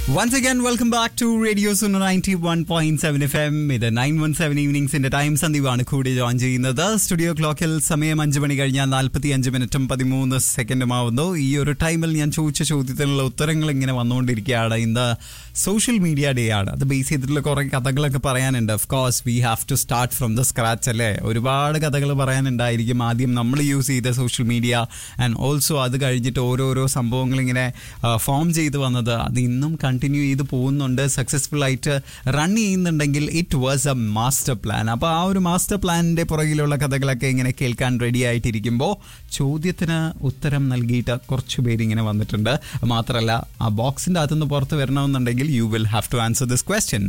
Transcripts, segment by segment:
Once again, welcome back to Radio Suno 91.7 FM. ഇത് 917 ഈവനിങ്സിന്റെ time സന്ദീപാണ് കൂടി join ചെയ്യുന്നത്. Studio ക്ലോക്കിൽ സമയം 5 മണി കഴിഞ്ഞാൽ 45 മിനിറ്റും 13 സെക്കൻഡും ആവുന്നു. ഈ ഒരു ടൈമിൽ ഞാൻ ചോദിച്ച ചോദ്യത്തിനുള്ള ഉത്തരങ്ങൾ ഇങ്ങനെ വന്നുകൊണ്ടിരിക്കുകയാണ്. ഇന്ന് സോഷ്യൽ മീഡിയ ഡേ ആണ്. അത് ബേസ് ചെയ്തിട്ടുള്ള കുറെ കഥകളൊക്കെ പറയാനുണ്ട്. Of course we have to start from the scratch അല്ലേ. ഒരുപാട് കഥകൾ പറയാനുണ്ടായിരിക്കും. ആദ്യം നമ്മൾ യൂസ് ചെയ്ത സോഷ്യൽ മീഡിയ ആൻഡ് ഓൾസോ അത് കഴിഞ്ഞിട്ട് ഓരോരോ സംഭവങ്ങൾ ഇങ്ങനെ ഫോം ചെയ്ത് വന്നത് അത് ഇന്നും കണ്ടിന്യൂ ചെയ്ത് പോകുന്നുണ്ട്. സക്സസ്ഫുൾ ആയിട്ട് റൺ ചെയ്യുന്നുണ്ടെങ്കിൽ it was A master plan. അപ്പോൾ ആ ഒരു മാസ്റ്റർ പ്ലാനിൻ്റെ പുറകിലുള്ള കഥകളൊക്കെ ഇങ്ങനെ കേൾക്കാൻ റെഡി ആയിട്ടിരിക്കുമ്പോൾ ചോദ്യത്തിന് ഉത്തരം നൽകിയിട്ട് കുറച്ച് പേര് ഇങ്ങനെ വന്നിട്ടുണ്ട്. മാത്രമല്ല ആ ബോക്സിൻ്റെ അകത്തുനിന്ന് പുറത്ത് വരണമെന്നുണ്ടെങ്കിൽ you will have to answer this question.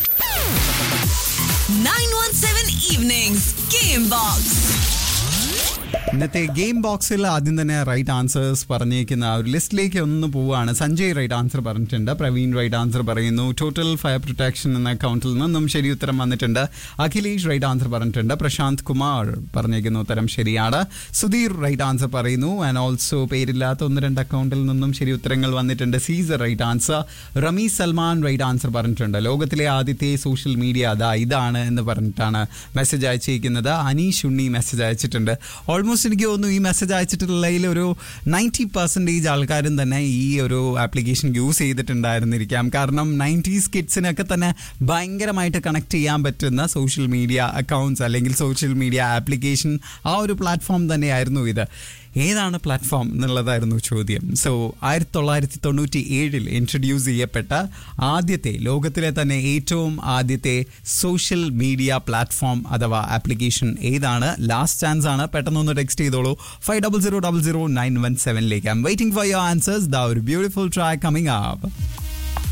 917 Evenings Game Box. ഇന്നത്തെ ഗെയിം ബോക്സിൽ ആദ്യം തന്നെ റൈറ്റ് ആൻസേഴ്സ് പറഞ്ഞേക്കുന്ന ആ ഒരു ലിസ്റ്റിലേക്ക് ഒന്ന് പോവുകയാണ്. സഞ്ജയ് റൈറ്റ് ആൻസർ പറഞ്ഞിട്ടുണ്ട്. പ്രവീൺ റൈറ്റ് ആൻസർ പറയുന്നു. ടോട്ടൽ ഫയർ പ്രൊട്ടക്ഷൻ എന്ന അക്കൗണ്ടിൽ നിന്നും ശരി ഉത്തരം വന്നിട്ടുണ്ട്. അഖിലേഷ് റൈറ്റ് ആൻസർ പറഞ്ഞിട്ടുണ്ട്. പ്രശാന്ത് കുമാർ പറഞ്ഞേക്കുന്ന ഉത്തരം ശരിയാണ്. സുധീർ റൈറ്റ് ആൻസർ പറയുന്നു. ആൻഡ് ഓൾസോ പേരില്ലാത്ത 1-2 അക്കൗണ്ടിൽ നിന്നും ശരി ഉത്തരങ്ങൾ വന്നിട്ടുണ്ട്. Caesar right answer. Ramees Salman right answer പറഞ്ഞിട്ടുണ്ട്. ലോകത്തിലെ ആദ്യത്തെ സോഷ്യൽ മീഡിയ ഇതാണ് എന്ന് പറഞ്ഞിട്ടാണ് മെസ്സേജ് അയച്ചിരിക്കുന്നത്. അനീഷ് ഉണ്ണി മെസ്സേജ് അയച്ചിട്ടുണ്ട്. ഓൾമോസ്റ്റ് എനിക്ക് തോന്നുന്നു ഈ മെസ്സേജ് അയച്ചിട്ടുള്ളതിൽ ഒരു 90% ആൾക്കാരും തന്നെ ഈ ഒരു ആപ്ലിക്കേഷൻ യൂസ് ചെയ്തിട്ടുണ്ടായിരുന്നിരിക്കാം. കാരണം 90s കിഡ്സിനൊക്കെ തന്നെ ഭയങ്കരമായിട്ട് കണക്ട് ചെയ്യാൻ പറ്റുന്ന സോഷ്യൽ മീഡിയ അക്കൗണ്ട്സ് അല്ലെങ്കിൽ സോഷ്യൽ മീഡിയ ആപ്ലിക്കേഷൻ ആ ഒരു പ്ലാറ്റ്ഫോം തന്നെയായിരുന്നു ഇത്. ഏതാണ് പ്ലാറ്റ്ഫോം എന്നുള്ളതായിരുന്നു ചോദ്യം. സോ 1997 ഇൻട്രൊഡ്യൂസ് ചെയ്യപ്പെട്ട ആദ്യത്തെ ലോകത്തിലെ തന്നെ ഏറ്റവും ആദ്യത്തെ സോഷ്യൽ മീഡിയ പ്ലാറ്റ്ഫോം അഥവാ ആപ്ലിക്കേഷൻ ഏതാണ്? ലാസ്റ്റ് ചാൻസ് ആണ്. പെട്ടെന്നൊന്ന് ടെക്സ്റ്റ് ചെയ്തോളൂ 50000917. I M waiting for your answers. The ഒരു ബ്യൂട്ടിഫുൾ ട്രാക്ക് കമ്മിങ് അപ്പ്.